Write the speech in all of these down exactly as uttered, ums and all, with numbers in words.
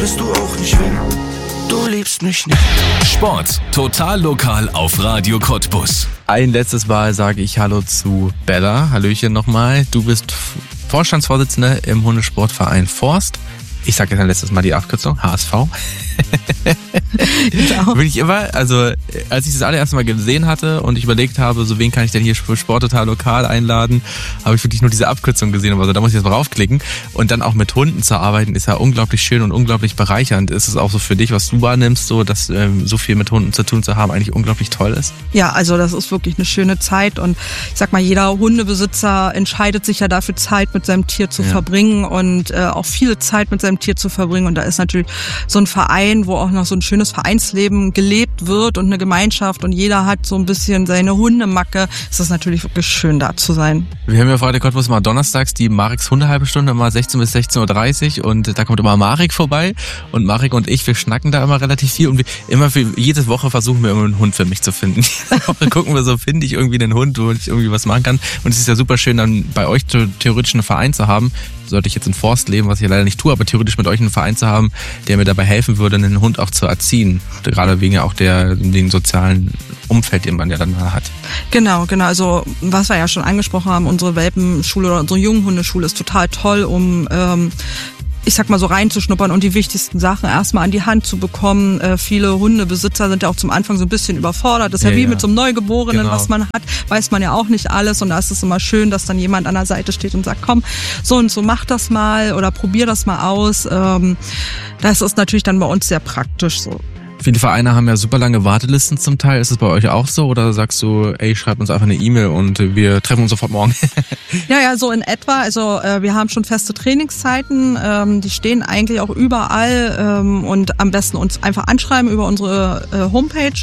bist du auch nicht, wenn du liebst mich nicht. Sport total lokal auf Radio Cottbus. Ein letztes Mal sage ich Hallo zu Bella. Hallöchen nochmal. Du bist Vorstandsvorsitzende im Hundesportverein Forst. Ich sage jetzt ein letztes Mal die Abkürzung, H S V. Genau. Will ich immer, also als ich das allererste Mal gesehen hatte und ich überlegt habe, so wen kann ich denn hier für Sport total lokal einladen, habe ich wirklich nur diese Abkürzung gesehen. Also da muss ich jetzt mal raufklicken. Und dann auch mit Hunden zu arbeiten, ist ja unglaublich schön und unglaublich bereichernd. Ist es auch so für dich, was du wahrnimmst, so dass ähm, so viel mit Hunden zu tun zu haben, eigentlich unglaublich toll ist? Ja, also das ist wirklich eine schöne Zeit und ich sag mal, jeder Hundebesitzer entscheidet sich ja dafür, Zeit mit seinem Tier zu ja. verbringen und äh, auch viel Zeit mit seinem Tier zu verbringen. Und da ist natürlich so ein Verein, wo auch noch so ein schönes Vereinsleben gelebt wird und eine Gemeinschaft und jeder hat so ein bisschen seine Hundemacke. Es ist natürlich wirklich schön, da zu sein. Wir haben ja Freitag Cottbus mal donnerstags die Mariks Hundehalbe Stunde, immer sechzehn bis sechzehn Uhr dreißig und da kommt immer Marek vorbei und Marek und ich, wir schnacken da immer relativ viel und wir, immer für jede Woche versuchen wir immer einen Hund für mich zu finden. Jede Woche gucken wir so, finde ich irgendwie einen Hund, wo ich irgendwie was machen kann und es ist ja super schön, dann bei euch theoretisch einen Verein zu haben. Sollte ich jetzt in Forst leben, was ich ja leider nicht tue, aber theoretisch mit euch einen Verein zu haben, der mir dabei helfen würde, einen Hund auch zu erziehen. Gerade wegen ja auch der, den sozialen Umfeld, den man ja dann hat. Genau, genau. Also was wir ja schon angesprochen haben, unsere Welpenschule oder unsere Junghundeschule ist total toll, um ähm, ich sag mal so reinzuschnuppern und die wichtigsten Sachen erstmal an die Hand zu bekommen. Äh, viele Hundebesitzer sind ja auch zum Anfang so ein bisschen überfordert. Das ist ja, ja wie ja. mit so einem Neugeborenen, genau. was man hat, weiß man ja auch nicht alles und da ist es immer schön, dass dann jemand an der Seite steht und sagt, komm, so und so mach das mal oder probier das mal aus. Ähm, das ist natürlich dann bei uns sehr praktisch so. Viele Vereine haben ja super lange Wartelisten zum Teil. Ist es bei euch auch so? Oder sagst du, ey, schreib uns einfach eine E-Mail und wir treffen uns sofort morgen? Ja, ja, so in etwa. Also äh, wir haben schon feste Trainingszeiten. Ähm, die stehen eigentlich auch überall ähm, und am besten uns einfach anschreiben über unsere äh, Homepage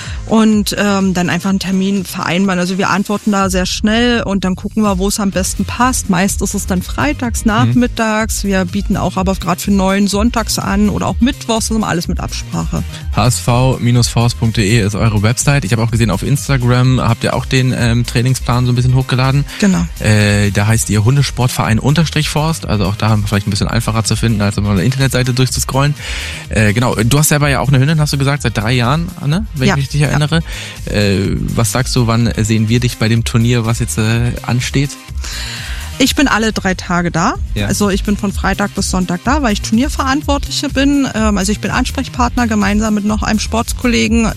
und ähm, dann einfach einen Termin vereinbaren. Also wir antworten da sehr schnell und dann gucken wir, wo es am besten passt. Meist ist es dann freitags, nachmittags. Wir bieten auch aber gerade für neun sonntags an oder auch mittwochs. Das ist alles mit Absprache. H S V Forst punkt de ist eure Website. Ich habe auch gesehen, auf Instagram habt ihr auch den ähm, Trainingsplan so ein bisschen hochgeladen. Genau. Äh, da heißt ihr Hundesportverein unterstrich Forst. Also auch da haben wir vielleicht ein bisschen einfacher zu finden, als auf der Internetseite durchzuscrollen. Äh, genau. Du hast selber ja auch eine Hündin, hast du gesagt, seit drei Jahren, Anne, wenn ja. ich mich richtig erinnere. Ja. Äh, was sagst du, wann sehen wir dich bei dem Turnier, was jetzt äh, ansteht? Ich bin alle drei Tage da. Ja. Also ich bin von Freitag bis Sonntag da, weil ich Turnierverantwortliche bin. Also ich bin Ansprechpartner gemeinsam mit noch einem Sportskollegen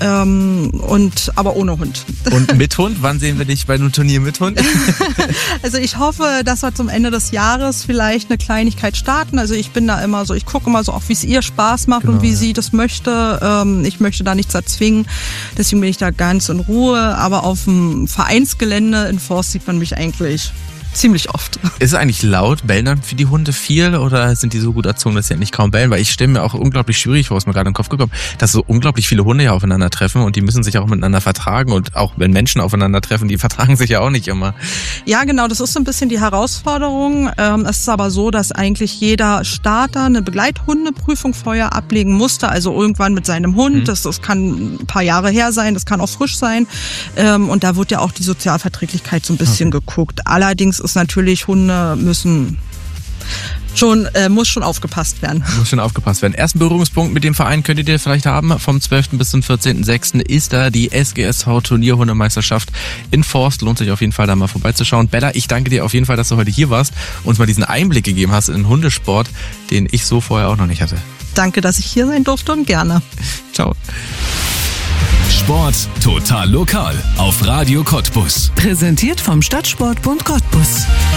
und aber ohne Hund. Und mit Hund? Wann sehen wir dich bei einem Turnier mit Hund? Also ich hoffe, dass wir zum Ende des Jahres vielleicht eine Kleinigkeit starten. Also ich bin da immer so, ich gucke immer so auch, wie es ihr Spaß macht genau, und wie ja. sie das möchte. Ich möchte da nichts erzwingen. Deswegen bin ich da ganz in Ruhe. Aber auf dem Vereinsgelände in Forst sieht man mich eigentlich ziemlich oft. Ist es eigentlich laut? Bellen dann für die Hunde viel oder sind die so gut erzogen, dass sie eigentlich kaum bellen? Weil ich stelle mir auch unglaublich schwierig vor, was mir gerade in den Kopf gekommen, dass so unglaublich viele Hunde ja aufeinander treffen und die müssen sich auch miteinander vertragen und auch wenn Menschen aufeinander treffen, die vertragen sich ja auch nicht immer. Ja, genau, das ist so ein bisschen die Herausforderung. Es ist aber so, dass eigentlich jeder Starter eine Begleithundeprüfung vorher ablegen musste, also irgendwann mit seinem Hund. Mhm. Das, das kann ein paar Jahre her sein, das kann auch frisch sein. Und da wird ja auch die Sozialverträglichkeit so ein bisschen okay. geguckt. Allerdings ist natürlich, Hunde müssen schon, äh, muss schon aufgepasst werden. Muss schon aufgepasst werden. Ersten Berührungspunkt mit dem Verein könntet ihr vielleicht haben. Vom zwölften bis zum vierzehnten sechsten ist da die S G S V Turnierhundemeisterschaft in Forst. Lohnt sich auf jeden Fall da mal vorbeizuschauen. Bella, ich danke dir auf jeden Fall, dass du heute hier warst und uns mal diesen Einblick gegeben hast in den Hundesport, den ich so vorher auch noch nicht hatte. Danke, dass ich hier sein durfte und gerne. Ciao. Sport total lokal auf Radio Cottbus. Präsentiert vom Stadtsportbund Cottbus.